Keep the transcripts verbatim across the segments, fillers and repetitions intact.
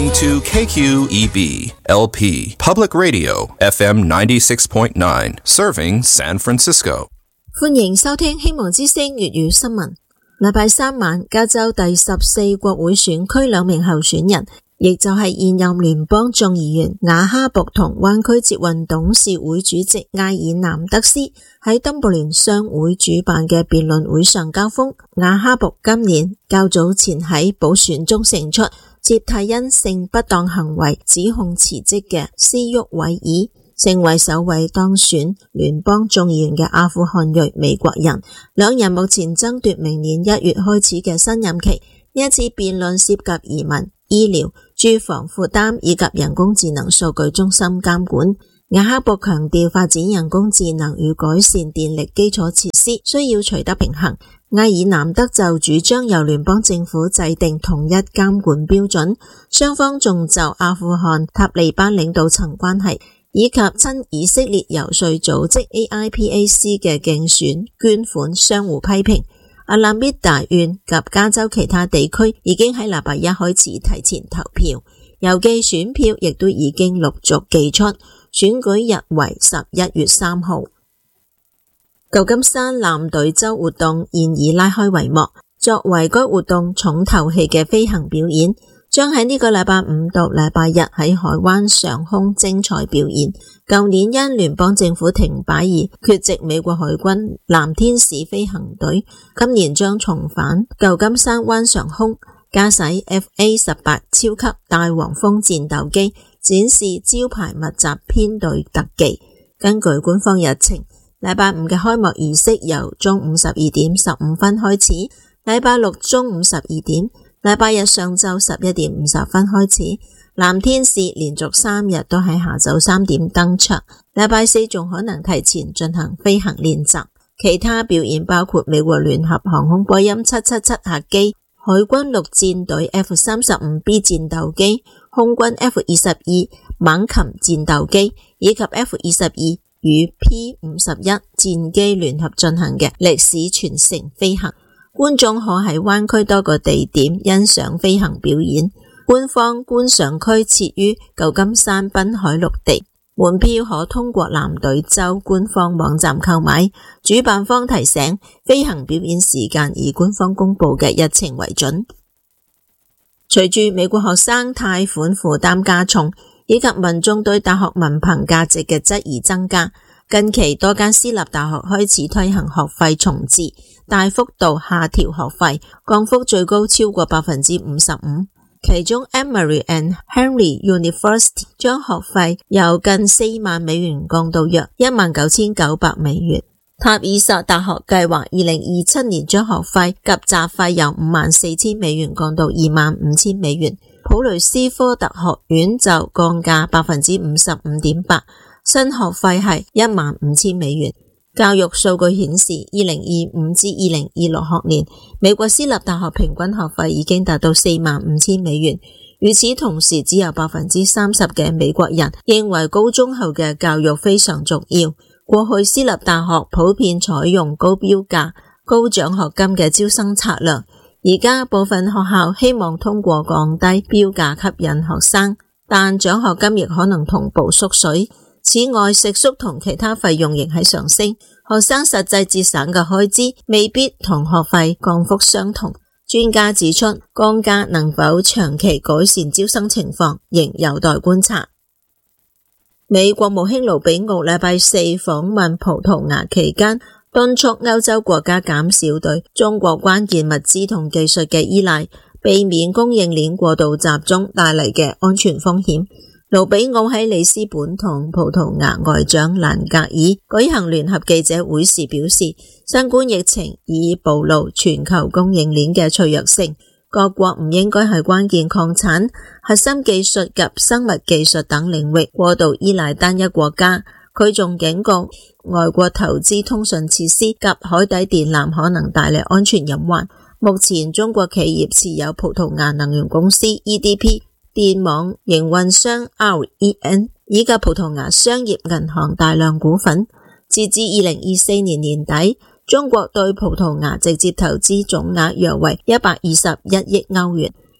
listening to K Q E B L P Public Radio F M ninety-six point nine, serving San Francisco. 歡迎收聽希望之聲粵語新聞。禮拜三晚，加州第十四國會選區兩名候選人，亦就係現任聯邦眾議員亞哈勃同灣區捷運董事會主席埃爾南德斯喺登布聯商會主辦嘅辯論會上交鋒。亞哈勃今年較早前喺補選中勝出，接替因性不當行為指控辭職嘅斯沃維爾，成為首位當選聯邦眾議員嘅阿富汗裔美國人。兩人目前爭奪明年一月開始嘅新任期。呢一次辯論涉及移民、醫療、住房負擔以及人工智能數據中心監管。亞哈勃強調發展人工智能與改善電力基礎設施需要取得平衡。埃爾南德就主張由聯邦政府制定統一監管標準。雙方仲就阿富汗塔利班領導層關係以及親以色列遊說組織 A I P A C 嘅競選捐款相互批評。阿拉米達縣及加州其他地區已經喺禮拜一開始提前投票，郵寄選票亦都已經陸續寄出，選舉日為十一月三號。舊金山藍隊週活動現已拉開帷幕，作為該活動重頭戲嘅飛行表演，將喺呢個禮拜五到禮拜日喺海灣上空精彩表演。舊年因聯邦政府停擺而缺席美國海軍藍天使飛行隊，今年將重返舊金山灣上空，駕駛 F A 十八 超級大黃蜂戰鬥機，展示招牌密集編隊特技。根據官方日程，禮拜五嘅開幕儀式由中午十二點十五分開始，禮拜六中午十二點，禮拜日上晝十一點五十分開始。藍天使連續三日都喺下晝三點登場，禮拜四仲可能提前進行飛行練習。其他表演包括美國聯合航空波音七七七客機、海軍陸戰隊 F 三十五 B 戰鬥機、空軍 F 二十二猛禽戰鬥機以及 F 二十二與 P 五十一戰機聯合進行嘅歷史傳承飛行。觀眾可喺灣區多個地點欣賞飛行表演。官方觀賞區設於舊金山濱海綠地，門票可通過藍隊週官方網站購買。主辦方提醒，飛行表演時間以官方公布嘅日程為準。隨住美國學生貸款負擔加重，以及民眾對大學文憑價值嘅質疑增加，近期多間私立大學開始推行學費重置，大幅度下調學費，降幅最高超過百分之五十五。其中 Emory and Henry University 將學費由近四萬美元降到約一萬九千九百美元。塔爾薩大學計劃二零二七年將學費及雜費由五萬四千美元降到二萬五千美元。普雷斯科特學院就降價百分之五十五點八，新學費係一萬五千美元。教育數據顯示，二零二五至二零二六學年，美國私立大學平均學費已經達到四萬五千美元。與此同時，只有百分之三十嘅美國人認為高中後嘅教育非常重要。過去私立大學普遍採用高標價、高獎學金嘅招生策略，而家部分學校希望通過降低標價吸引學生，但獎學金亦可能同步縮水。此外，食宿同其他費用仍喺上升，學生實際節省嘅開支未必同學費降幅相同。專家指出，降價能否長期改善招生情況，仍有待觀察。美國務卿盧比奧禮拜四訪問葡萄牙期間，敦促歐洲國家減少對中國關鍵物資同技術嘅依賴，避免供應鏈過度集中帶嚟嘅安全風險。盧比奧喺里斯本同葡萄牙外長蘭格爾舉行聯合記者會時表示，新冠疫情已暴露全球供應鏈嘅脆弱性，各國唔應該喺關鍵礦產、核心技術及生物技術等領域過度依賴單一國家。佢仲警告，外國投資通訊設施及海底電纜可能帶嚟安全隱患。目前中國企業持有葡萄牙能源公司 E D P、電網營運商 R E N 以及葡萄牙商業銀行大量股份。截至二零二四年年底，中國對葡萄牙直接投資總額約為一百二十一億歐元。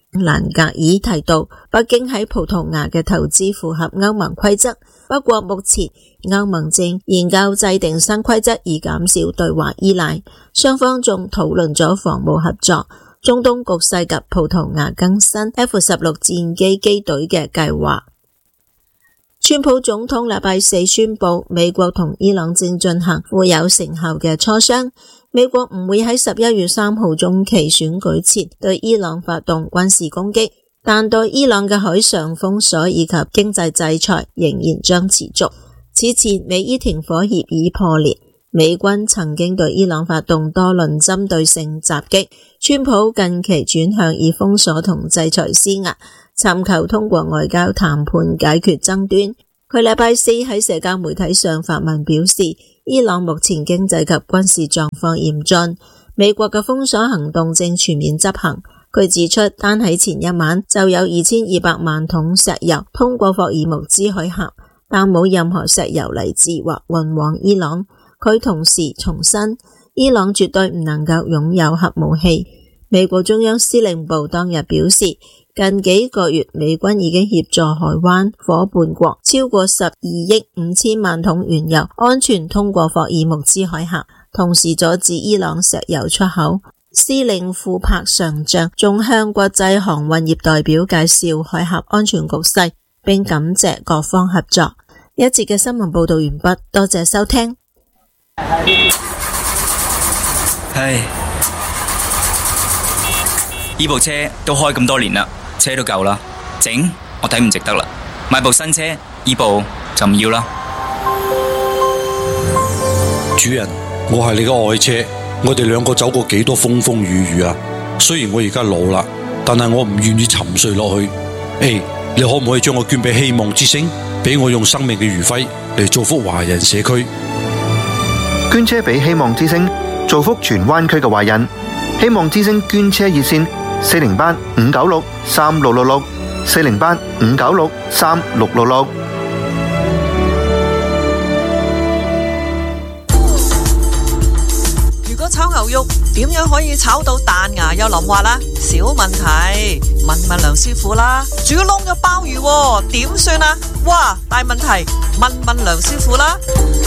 蘭格爾提到，北京喺葡萄牙嘅投資符合歐盟規則，不過目前歐盟正研究制定新規則以減少對華依賴，雙方仲討論咗防務合作、中東局勢及葡萄牙更新 F 十六 戰機機隊嘅計劃。川普總統禮拜四宣布，美國同伊朗正進行富有成效嘅磋商，美國唔會喺十一月三號中期選舉前對伊朗發動軍事攻擊，但對伊朗嘅海上封鎖以及經濟制裁仍然將持續。此前美伊停火協議破裂，美軍曾經對伊朗發動多輪針對性襲擊，川普近期轉向以封鎖同制裁施壓，尋求通過外交談判解決爭端。佢禮拜四喺社交媒體上發文表示，伊朗目前經濟及軍事狀況嚴峻，美國嘅封鎖行動正全面執行。佢指出，單喺前一晚就有二千二百萬桶石油通過霍爾木茲海峽，但冇任何石油嚟自或運往伊朗。佢同時重申，伊朗絕對唔能夠擁有核武器。美國中央司令部當日表示，近幾個月美軍已經協助海灣夥伴國超過十二億五千萬桶原油安全通過霍爾木茲海峽，同時阻止伊朗石油出口。司令庫柏上將仲向國際航運業代表介紹海峽安全局勢，並感謝各方合作。一節嘅新聞報道完畢，多謝收聽。 唉，呢部車都開咁多年啦，車都舊啦，整我睇唔值得啦，買部新車，呢部就唔要啦。 主人，我係你嘅愛車，我哋兩個走過幾多風風雨雨啊！雖然我而家老啦，但係我唔願意沉睡落去。誒，你可唔可以將我捐俾希望之星，俾我用生命嘅餘暉嚟造福華人社區？ 捐車俾希望之星，造福荃灣區嘅華人。希望之星捐車熱線：四零八五九六三六六六，四零八五九六三六六六。 如果炒牛肉點樣可以炒到彈牙又腍滑啦？小問題，問問梁師傅啦。煮燶咗鮑魚點算啊？哇，大問題，問問梁師傅啦。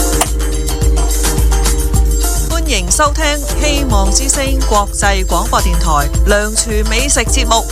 歡迎收聽希望之聲國際廣播電台梁廚美食節目。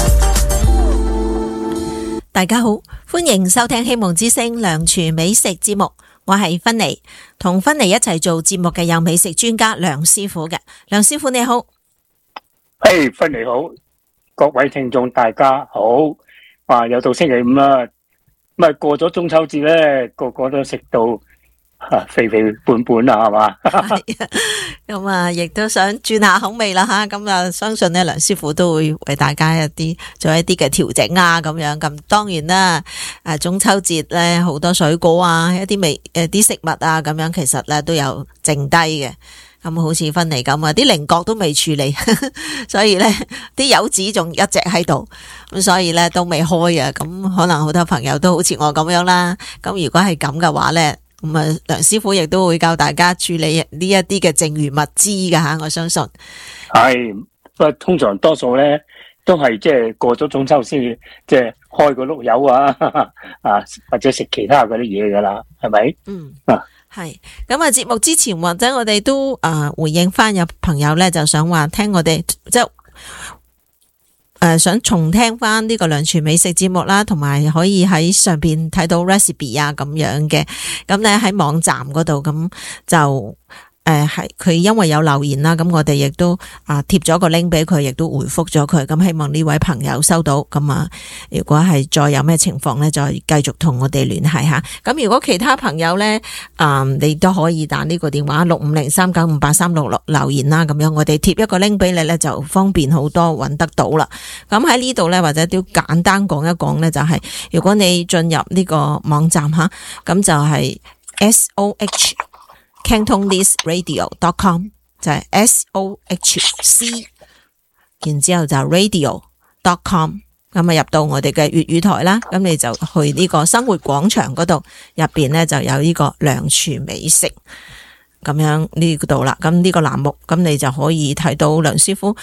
大家好，歡迎收聽希望之聲梁廚美食節目，我係芬妮，同芬妮一齊做節目嘅有美食專家梁師傅嘅。梁師傅你好。 嘿，芬妮好，各位聽眾大家好。啊，又到星期五啦，咁啊過咗中秋節咧，個個都食到啊肥肥胖胖啦，係嘛？ 咁啊，亦都想轉下口味啦吓，咁啊，相信咧梁師傅都會為大家一啲做一啲嘅調整啊，咁樣咁，當然啦，誒中秋節咧好多水果啊，一啲味誒啲食物啊，咁樣其實咧都有剩低嘅。咁好似芬妮咁啊，啲菱角都未處理，所以咧啲柚子仲一直喺度，咁所以咧都未開啊。咁可能好多朋友都好似我咁樣啦。咁如果係咁嘅話咧，咁啊梁師傅亦都會教大家處理呢一啲嘅剩餘物資噶吓，我相信係，不過通常多數咧都係即係過咗中秋先即係開個碌柚啊，啊或者食其他嗰啲嘢噶啦，係咪？嗯啊。 係咁啊！節目之前或者我哋都誒、呃、回應翻有朋友咧，就想話聽我哋即係誒想重聽翻呢個梁廚美食節目啦，同埋可以喺上邊睇到 recipe 啊咁樣嘅。咁咧喺網站嗰度咁就。誒，係佢因為有留言啦，咁我哋亦都啊貼咗個 link 俾佢，亦都回覆咗佢。咁希望呢位朋友收到。咁啊，如果係再有咩情況咧，再繼續同我哋聯繫下。咁如果其他朋友咧，啊、嗯，你都可以打呢個電話六五零三九五八三六六留言啦。咁樣我哋貼一個 link 俾你咧，就方便好多揾得到啦。咁喺呢度咧，或者都簡單講一講咧，就係、是、如果你進入呢個網站吓，咁就係 S O H Cantonese Radio dot com 就係 S O H C， 然之後就 Radio dot com， 咁啊入到我哋嘅粵語台啦，咁你就去呢個生活廣場嗰度，入邊咧就有呢個梁廚美食咁樣呢度啦。咁呢個欄目，咁你就可以睇到梁師傅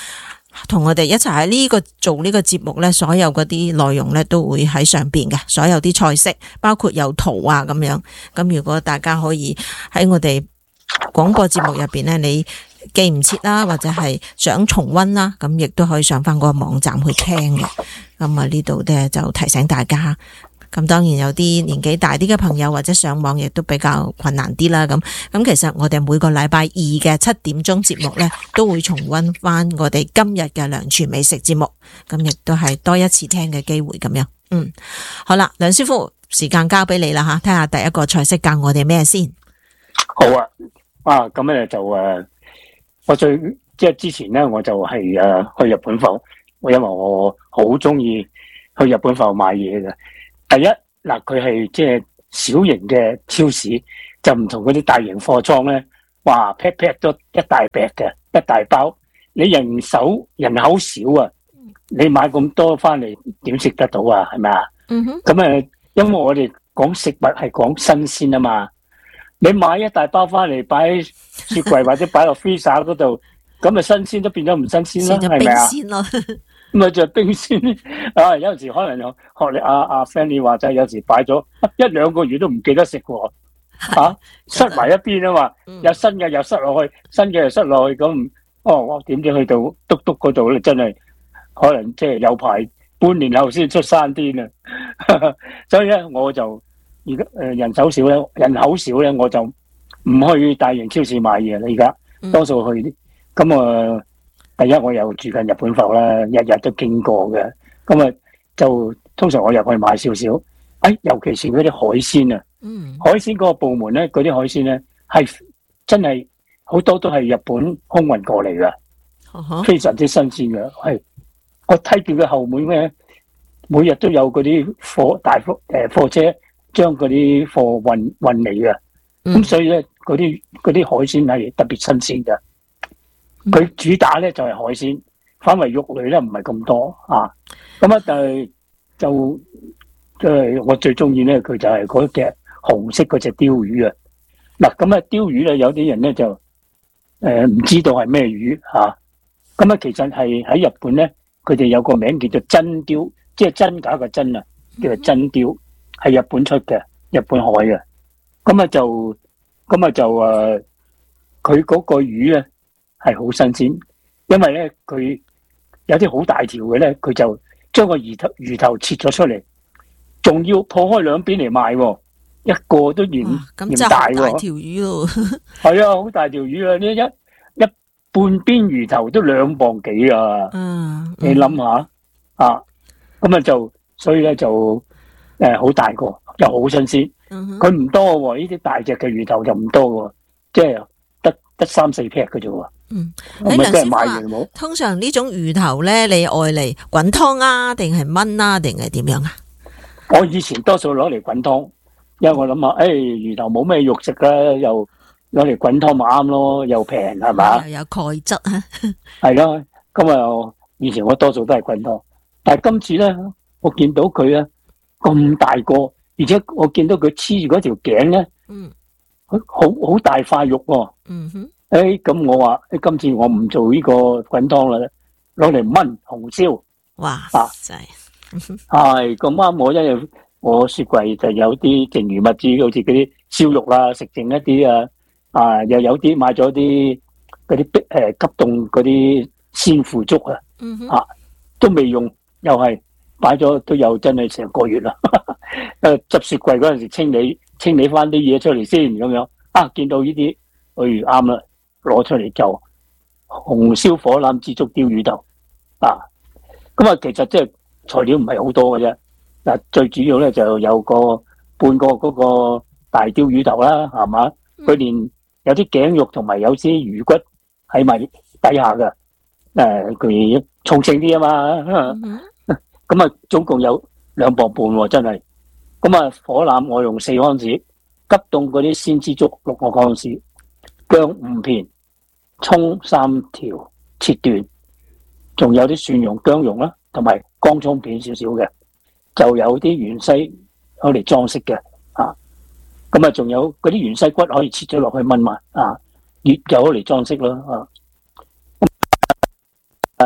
同我哋一齊喺呢個做呢個節目咧，所有嗰啲內容咧都會喺上邊嘅，所有啲菜式包括有圖啊咁樣。咁如果大家可以喺我哋廣播節目入邊咧，你記唔切啦，或者係想重溫啦，咁亦都可以上翻嗰個網站去聽嘅。咁啊呢度咧就提醒大家。咁當然有啲年紀大啲嘅朋友或者上網亦都比較困難啲啦。咁咁其實我哋每個禮拜二嘅七點鐘節目咧，都會重溫翻我哋今日嘅梁廚美食節目。咁亦都係多一次聽嘅機會咁樣。嗯，好啦，梁師傅，時間交俾你啦吓，聽下第一個菜式教我哋咩先。 好啊，啊咁咧就誒，我最即係之前咧，我就係誒去日本埠，我因為我好中意去日本埠買嘢嘅。第一嗱，佢係即係小型嘅超市，就唔同嗰啲大型貨倉咧，哇 pack pack 咗一大劈嘅一大包，你人手人口少啊，你買咁多翻嚟點食得到啊？係咪啊？嗯哼。咁誒，因為我哋講食物係講新鮮啊嘛，你買一大包翻嚟擺喺雪櫃或者擺落 freezer 嗰度，咁咪新鮮都變咗唔新鮮啦，係咪啊？冰鮮咯。咁啊就冰鮮啊！有陣時可能學你阿阿 Fanny 話齋，有時擺咗一兩個月都唔記得食喎，嚇塞埋一邊啊嘛，有新嘅又塞落去，新嘅又塞落去，咁哦，我點知去到篤篤嗰度咧，真係可能即係有排半年後先出山天啊！所以咧，我就而家誒人手少咧，人口少咧，我就唔去大型超市買嘢啦。而家多數去啲咁啊。第一我又住近日本埠啦，日日都經過嘅，咁啊就通常我入去買少少，誒、哎，尤其是嗰啲海鮮啊，嗯、海鮮嗰個部門咧，嗰啲海鮮咧係真係好多都係日本空運過嚟嘅，uh-huh. 非常之新鮮嘅，係我睇見佢後門咧，每日都有嗰啲貨大貨誒貨車將嗰啲貨運運嚟嘅，咁、嗯、所以咧嗰啲嗰啲海鮮係特別新鮮嘅。佢主打咧就係海鮮，反為肉類咧唔係咁多啊。咁啊，但係就即係我最中意咧，佢就係嗰隻紅色嗰隻鯛魚啊。嗱，咁啊鯛魚咧，有啲人咧就誒唔知道係咩魚吓。咁啊，其實係喺日本咧，佢哋有個名叫做真鯛，即係真假嘅真啊，叫做真鯛，係日本出嘅，日本海嘅。咁啊就咁啊就誒，佢嗰個魚咧。係好新鮮，因為咧佢有啲好大條嘅咧，佢就將個魚頭魚頭切咗出嚟，仲要破開兩邊嚟賣，一個都嫌嫌大喎。大條魚咯，係啊，好大條魚啊！呢一一半邊魚頭都兩磅幾啊！嗯，你諗下啊，咁啊就所以咧就誒好大個，又好新鮮。佢唔多喎，呢啲大隻嘅魚頭就唔多喎，即係得得三四劈嘅啫喎。嗯，喺梁師傅啊， 通常呢種魚頭咧，你愛嚟滾湯啊，定係炆啊，定係點樣啊？ 我以前多數攞嚟滾湯，因為我諗下，誒、哎，魚頭冇咩肉食啦，又攞嚟滾湯咪啱咯，又平係嘛？ 又有鈣質啊， 係咯。咁啊，以前我多數都係滾湯，但係今次咧，我見到佢啊咁大個，而且我見到佢黐住嗰條頸咧，嗯，好好大塊肉喎。嗯哼。誒，咁我話誒，今次我唔做呢個滾湯啦，攞嚟炆紅燒。哇！啊，真係係咁啱，我因為我雪櫃就有啲剩餘物資，好似嗰啲燒肉啦，食剩一啲啊，啊，又有啲買咗啲嗰啲逼誒急凍嗰啲鮮腐竹啊，啊，都未用，又係擺咗都有真係成個月啦。誒，執雪櫃嗰陣時清理清理翻啲嘢出嚟先，咁樣啊，見到呢啲，哎啱啦。攞出嚟就紅燒火腩枝竹鯛魚頭啊！咁啊，其實即係材料唔係好多嘅啫。嗱，最主要咧就有個半個嗰個大鯛魚頭啦，係嘛？佢連有啲頸肉同埋有啲魚骨喺埋底下嘅。誒，佢重性啲啊嘛。咁啊，總共有兩磅半喎，真係。咁啊，火腩我用四盎司，急凍嗰啲鮮枝竹六個盎司。薑五片，蔥三條切段，仲有啲蒜蓉、薑蓉啦，同埋乾葱片少少嘅，就有啲芫茜攞嚟裝飾嘅，啊，咁啊仲有嗰啲芫茜骨可以切咗落去炆埋，啊，葉就攞嚟裝飾咯，啊，誒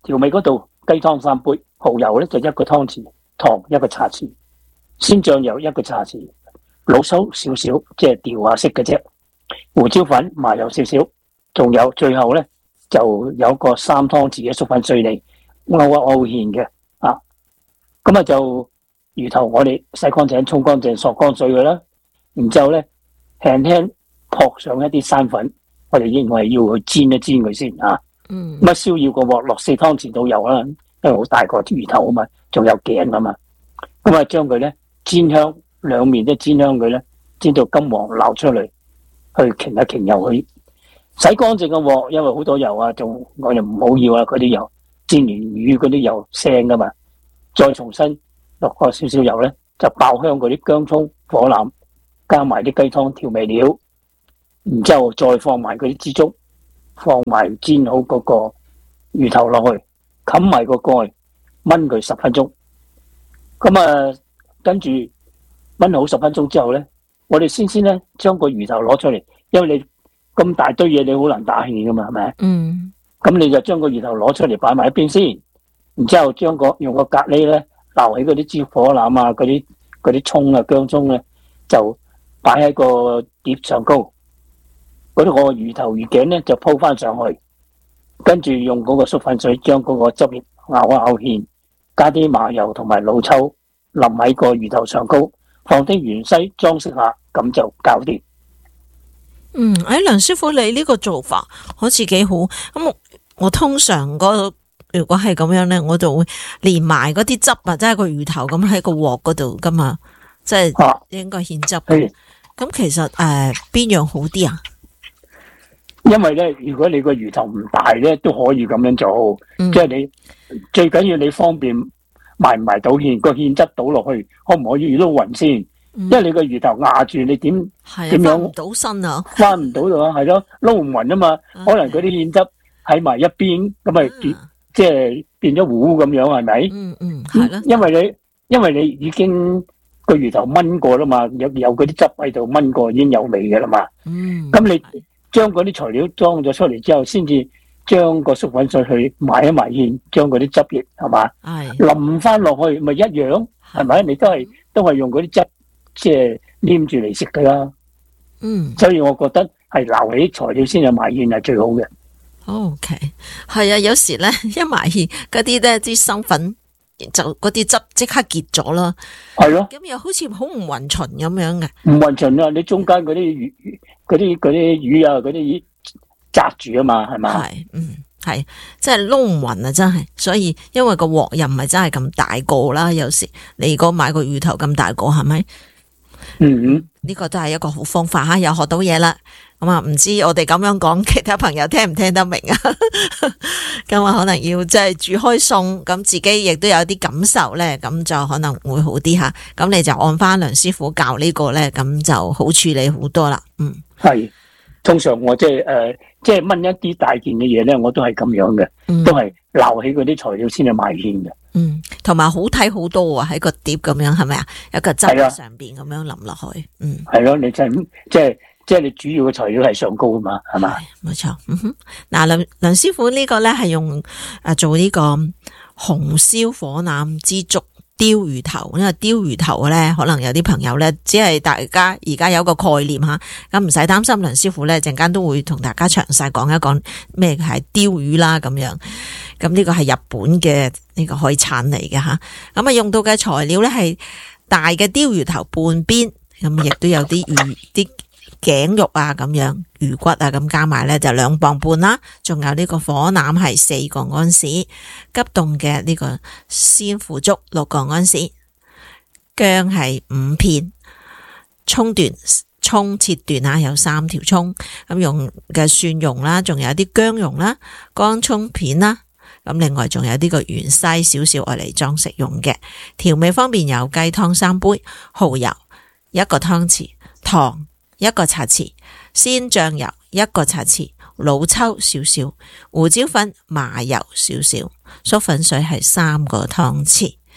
調味嗰度雞湯三杯，蠔油咧就一個湯匙，糖一個茶匙，鮮醬油一個茶匙，老抽少少，即係調下色嘅啫。胡椒粉、麻油少少，仲有最後咧就有個三湯匙嘅粟粉碎嚟勾一勾芡嘅啊。咁啊就魚頭我哋洗乾淨、沖乾淨、索乾水佢啦，然之後咧輕輕撲上一啲生粉，我哋認為要去煎一煎佢先啊。 嗯， 咁啊燒要個鑊落四湯匙到油啦，因為好大個魚頭啊嘛，仲有頸啊嘛。咁啊將佢咧煎香，兩面都煎香佢咧，煎到金黃流出嚟，去擎一擎油去洗乾淨個鑊，因為好多油啊，仲我哋唔好要啊，嗰啲油煎完魚嗰啲油腥噶嘛，再重新落個少少油咧，就爆香嗰啲薑蔥火腩，加埋啲雞湯調味料，然之後再放埋嗰啲枝竹，放埋煎好嗰個魚頭落去，冚埋個蓋，燜佢十分鐘。咁啊，跟住燜好十分鐘之後咧，我哋先先咧將個魚頭攞出嚟，因為你咁大堆嘢，你好難打氣噶嘛，係咪？ 嗯。 咁你就將個魚頭攞出嚟擺埋一邊先，然之後將個用個隔籬咧撈起嗰啲支火腩啊，嗰啲嗰啲蔥啊、薑蔥咧，就擺喺個碟上高。嗰個魚頭魚頸咧就鋪翻上去，跟住用嗰個粟粉水將嗰個汁液熬一熬芡，加啲麻油同埋老抽淋喺個魚頭上高，放啲芫茜裝飾下，咁就搞掂。 嗯，誒，梁師傅，你呢個做法好似幾好。咁我，我通常嗰如果係咁樣咧，我就會連埋嗰啲汁啊，即係個魚頭咁喺個鑊嗰度噶嘛，即係應該芡汁。咁、啊、其實誒邊、呃、樣好啲啊？ 因為咧，如果你個魚頭唔大咧，都可以咁樣做，嗯、即係你最緊要你方便埋唔埋到芡，個芡汁倒落去，可唔可以撈勻先？嗯、因為你個魚頭壓住，你點點樣翻唔到身啊？翻唔到度啊，係咯，撈唔勻啊嘛，可能嗰啲芡汁喺埋一邊，咁咪、啊、即係變咗糊咁樣，係咪？嗯嗯，係咯。因為你因為你已經個魚頭燜過啦嘛，有有嗰啲汁喺度燜過，已經有味嘅啦嘛。嗯，咁你。將嗰啲材料裝咗出嚟之後，先至將個粟粉水去埋一埋芡，將嗰啲汁液係嘛，淋翻落去，咪一樣係咪？你都係都係用嗰啲汁，即係黏住嚟食噶啦。嗯，所以我覺得係撈起材料先有埋芡係最好嘅。 OK， 係啊，有時咧一埋芡嗰啲咧啲生粉就嗰啲汁即刻結咗啦。係咯，咁又好似好唔勻循咁樣嘅。唔勻循啊！你中間嗰啲魚。嗰啲嗰啲魚啊，嗰啲魚紮住啊嘛，係嘛？係， 嗯，係，即係撈唔勻啊，真係。所以因為個鑊又唔係真係咁大個啦，有時你如果買個魚頭咁大個，係咪？嗯嗯，呢個都係一個好方法吓，又學到嘢啦。咁啊，唔知我哋咁樣講，其他朋友聽唔聽得明啊？咁啊，可能要即係煮開餸，咁自己亦都有啲感受咧，咁就可能會好啲吓。咁你就按翻梁師傅教呢個咧，咁就好處理好多啦。嗯， 係，通常我即係誒，即係燜一啲大件嘅嘢咧，我都係咁樣嘅，嗯、都係撈起嗰啲材料先去埋芡嘅。 嗯，同埋好睇好多啊，喺個碟咁樣係咪啊？有個汁喺上邊咁樣淋落去。嗯， 係咯，你真係即係。即係你主要嘅材料係上高啊嘛，係嘛？ 冇錯。嗯哼，嗱梁梁師傅呢個咧係用誒做呢個紅燒火腩枝竹鯛魚頭，因為鯛魚頭咧可能有啲朋友咧只係大家而家有個概念吓，咁唔使擔心，梁師傅咧陣間都會同大家詳細講一講咩係鯛魚啦咁樣。咁呢個係日本嘅呢個海產嚟嘅吓，咁啊用到嘅材料咧係大嘅鯛魚頭半邊，咁亦都有啲魚啲。頸肉啊咁樣，魚骨啊咁加埋咧就兩磅半啦，仲有呢個火腩係四個安士，急凍嘅呢個鮮腐竹六個安士，薑係五片，蔥段蔥切段啊有三條蔥，咁用嘅蒜蓉啦，仲有啲薑蓉啦，乾蔥片啦，咁另外仲有呢個芫茜少少愛嚟裝食用嘅。調味方面有雞湯三杯，蠔油一個湯匙，糖一個茶匙，鮮醬油一個茶匙，老抽少少，胡椒粉、麻油少少，粟粉水係三個湯匙。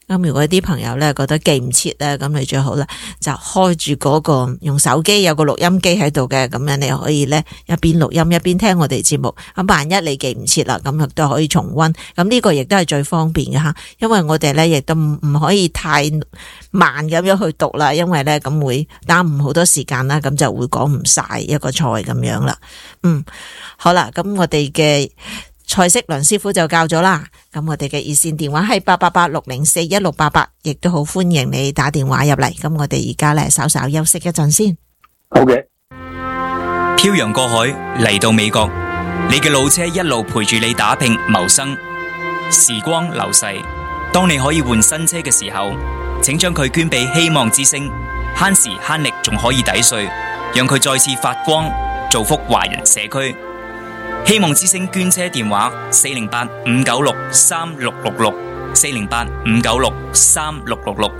咁如果啲朋友咧覺得記唔切咧，咁你最好咧就開住嗰個用手機有個錄音機喺度嘅，咁樣你可以咧一邊錄音一邊聽我哋節目。咁萬一你記唔切啦，咁亦都可以重溫。咁呢個亦都係最方便嘅吓，因為我哋咧亦都唔唔可以太慢咁樣去讀啦，因為咧咁會耽誤好多時間啦，咁就會講唔晒一個菜咁樣啦。嗯，好啦，咁我哋嘅菜式梁師傅就教咗啦，咁我哋嘅熱線電話係八八八六零四一六八八，亦都好歡迎你打電話入嚟。咁我哋而家咧稍稍休息一陣先。 好嘅。 漂洋過海嚟到美國，你嘅老車一路陪住你打拼謀生。時光流逝，當你可以換新車嘅時候，請將佢捐俾希望之星，慳時慳力仲可以抵稅，讓佢再次發光，造福華人社區。希望之星捐車電話：四零八五九六三六六六，四零八五九六三六六六。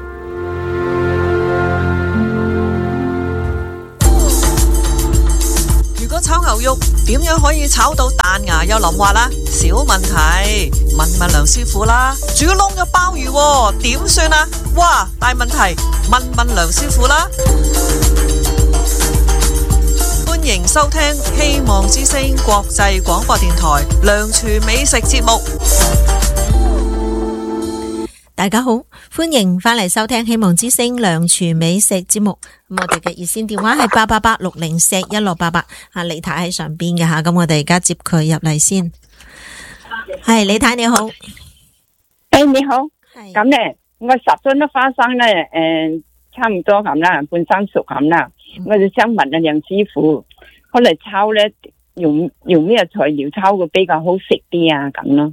如果炒牛肉點樣可以炒到彈牙又腍滑啦？小問題，問問梁師傅啦。煮燶咗鮑魚點算啊？哇，大問題，問問梁師傅啦。歡迎收聽希望之聲國際廣播電台梁廚美食節目。 大家好，歡迎翻嚟收聽希望之聲梁廚美食節目。咁我哋嘅熱線電話係八八八六零四一六八八，啊李太喺上邊嘅吓，咁我哋而家接佢入嚟先。係李太你好， 誒你好，咁咧我十樽都花生咧，誒差唔多咁啦，半生熟咁啦，我就想問阿梁師傅，可能炒咧用用咩材料炒會比較好食啲啊？咁咯，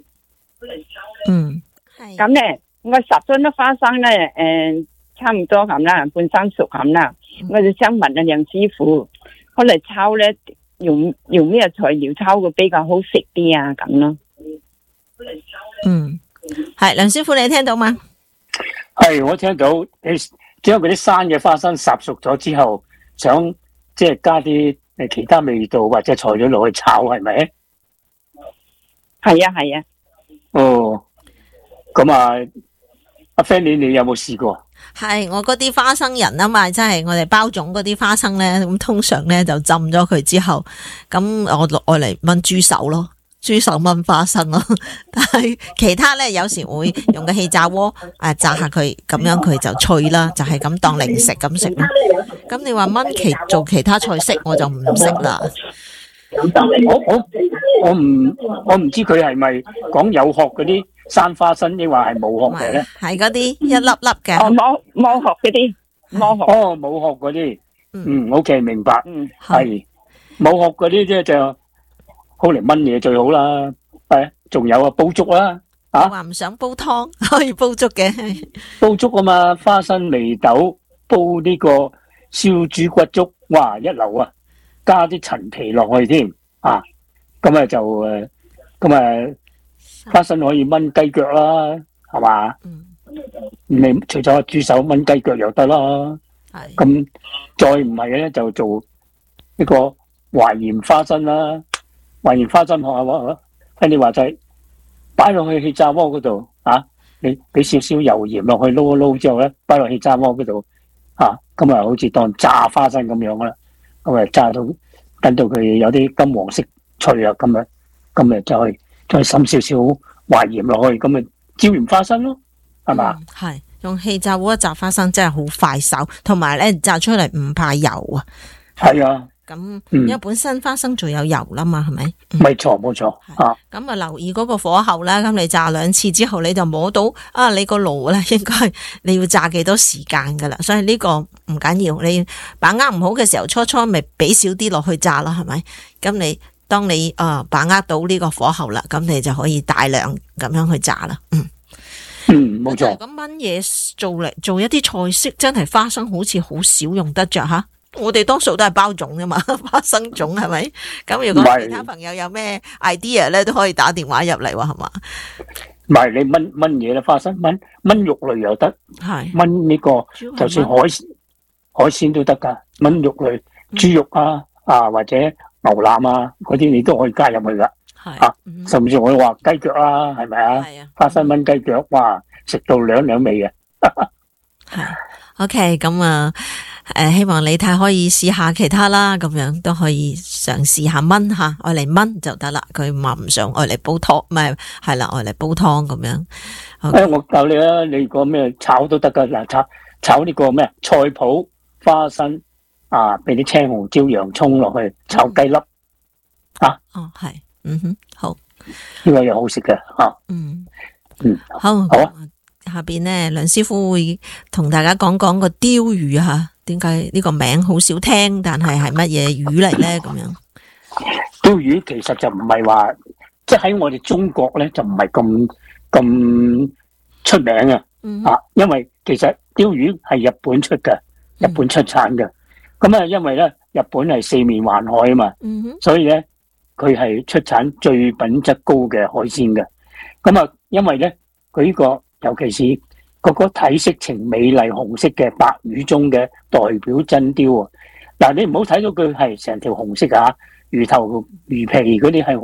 嗯。 咁咧，我十樽都花生咧，誒，差唔多咁啦，半生熟咁啦。我就想問阿梁師傅，可能炒咧用用咩材料炒會比較好食啲啊？咁咯。 嗯，係梁師傅，你聽到嗎？ 係我聽到，你將嗰啲生嘅花生烚熟咗之後，想即係加啲誒其他味道或者材料落去炒，係咪？ 係啊，係啊。 哦。咁啊，阿 Fanny 你有冇試過？ 係我嗰啲花生仁啊嘛，即係我哋包粽嗰啲花生咧，咁通常咧就浸咗佢之後，咁我愛嚟炆豬手咯，豬手炆花生咯。但係其他咧有時會用個氣炸鍋誒炸下佢，咁樣佢就脆啦，就係咁當零食咁食咯。咁你話炆其做其他菜式，我就唔識啦。 我我我唔我唔知佢係咪講有殼嗰啲生花生，抑或係冇殼嘅咧？ 係嗰啲一粒粒嘅。 哦，冇冇殼嗰啲，冇殼。 哦，冇殼嗰啲。嗯 ，OK， 明白。嗯，係冇殼嗰啲即係就好嚟炆嘢最好啦。係，仲有啊，煲粥啦。啊， 話唔想煲湯，可以煲粥嘅。 煲粥啊嘛，花生眉豆煲呢個燒豬骨粥，哇，一流啊！加啲陳皮落去添啊，咁啊就誒，咁啊花生可以炆雞腳啦，係嘛？嗯，你除咗豬手炆雞腳又得啦。係。咁再唔係咧，就做呢個淮鹽花生啦。淮鹽花生學下話，聽你話齋，擺落去氣炸鍋嗰度啊，你俾少少油鹽落去撈一撈之後咧，擺落氣炸鍋嗰度啊，咁啊好似當炸花生咁樣啦。咁啊炸到等到佢有啲金黃色脆啊，咁樣咁啊再再滲少少淮鹽落去，咁啊椒鹽花生咯，係嘛？ 係、嗯、用氣炸鍋炸花生真係好快手，同埋咧炸出嚟唔怕油啊。 係啊， 咁、嗯、因為本身花生仲有油啦嘛，係咪？ 冇錯冇錯啊。咁啊留意嗰個火候啦，咁你炸兩次之後，你就摸到啊，你個爐咧應該你要炸幾多時間噶啦，所以呢個唔緊要，你把握唔好嘅時候，初初咪俾少啲落去炸啦，係咪？咁你當你啊把握到呢個火候啦，咁你就可以大量咁樣去炸啦。嗯嗯，冇錯。 咁炆嘢做嚟做一啲菜式，真係花生好似好少用得着吓。我哋多數都係包粽噶嘛，花生粽係咪？咁如果其他朋友有咩 idea 咧，都可以打電話入嚟喎，係嘛？ 唔係你炆炆嘢啦，花生炆炆肉類又得，係炆呢個就算海海鮮都得噶，炆肉類豬肉啊啊或者牛腩啊嗰啲你都可以加入去噶，係啊，甚至我話雞腳啦，係咪啊？花生炆雞腳，哇， 食到兩兩味嘅。 係 OK， 咁啊，誒，希望你睇可以試下其他啦，咁樣都可以嘗試下炆吓，愛嚟炆就得啦。佢話唔想愛嚟煲湯，唔係係啦，愛嚟煲湯咁樣。誒、 哎，我教你啦，你個咩炒都得噶，嗱炒炒呢個咩菜脯、花生啊，俾啲青紅椒、洋蔥落去炒雞粒、嗯、啊。 哦，係，嗯哼，好， 呢個又好食嘅吓。 嗯嗯， 好， 好啊。 下邊呢，梁師傅會同大家講講個鯛魚吓，點解呢個名好少聽，但係係乜嘢魚嚟咧？咁樣， 鯛魚其實就唔係話，即係喺我哋中國咧就唔係咁咁出名啊。嗯、啊，因為其實鯛魚係日本出嘅，日本出產嘅。咁啊、嗯，因為咧日本係四面環海啊嘛，嗯、所以咧佢係出產最品質高嘅海鮮嘅。咁啊，因為咧佢呢個尤其是嗰個體色呈美麗紅色嘅白魚中嘅代表真鯛啊！嗱，你唔好睇到佢係成條紅色啊，魚頭魚皮嗰啲係。